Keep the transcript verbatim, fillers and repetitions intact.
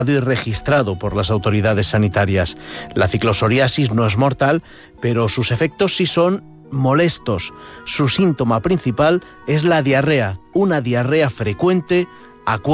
y registrado por las autoridades sanitarias. La ciclosoriasis no es mortal, pero sus efectos sí son molestos. Su síntoma principal es la diarrea, una diarrea frecuente, acuosa.